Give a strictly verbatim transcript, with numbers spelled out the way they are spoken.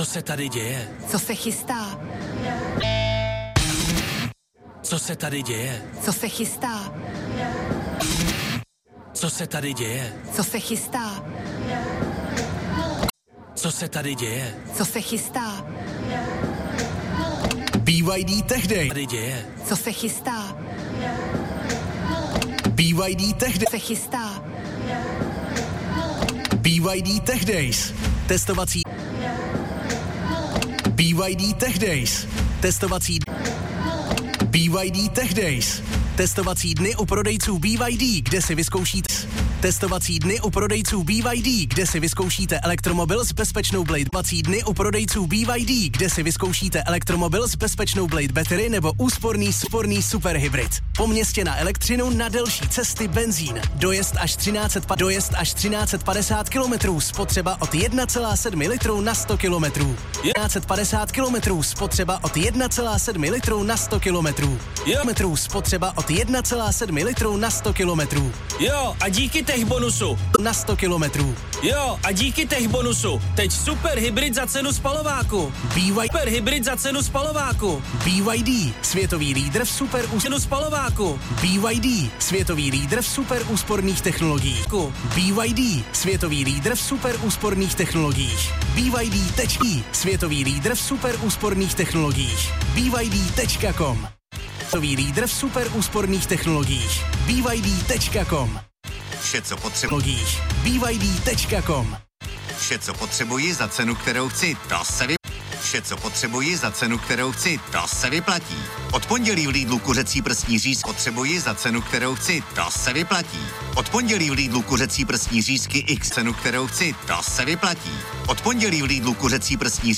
Co se tady děje? Co se chystá? Co se tady děje? Co se chystá? Co se tady děje? Co se chystá? Co se tady děje? Co se chystá? B Y D Tech Day. Tady děje? Co se chystá? B Y D Tech Day. Se chystá? B Y D Tech Days. Testovací. B Y D Tech Days. Testovací. B Y D Tech Days. Testovací dny u prodejců B Y D, kde si vyzkoušíte. Testovací dny u prodejců B Y D, kde si vyzkoušíte elektromobil s bezpečnou Blade. Testovací dny u prodejců B Y D, kde si vyzkoušíte elektromobil s bezpečnou Blade Battery nebo úsporný sporný superhybrid. Po městě na elektřinu, na delší cesty benzín. Dojezd až třináct set, dojezd až třináct set padesát kilometrů, spotřeba od jedna celá sedm litru na sto kilometrů. třináct set padesát kilometrů, spotřeba od jedna celá sedm litru na sto kilometrů. Kilometrů, spotřeba od jedna celá sedm litru na sto kilometrů. Jo, a díky tech bonusu. Na sto kilometrů. Jo, a díky tech bonusu. Teď super hybrid za cenu spalováku. B Y D. Super hybrid za cenu spalováku. B Y D, světový lídr v super ús... Cenu spalováku. B Y D, světový lídr v super úsporných technologiích. B Y D, světový lídr v super úsporných technologiích. B Y D tečka com, světový lídr v super úsporných technologiích. B Y D tečka com. Světový lídr v super úsporných technologiích. B Y D tečka com. Vše, co potřebuji. B Y D tečka com. Vše, co potřebuji za cenu, kterou chci, to se vy... Vše, co potřebuji za cenu, kterou chci, to se vyplatí. Od pondělí v Lidlu kuřecí prsní řízky potřebuji za cenu, kterou chci, to se vyplatí. Od pondělí v Lidlu kuřecí prsní řízky X cenu, kterou chci, to se vyplatí. Od pondělí v Lidlu kuřecí prsní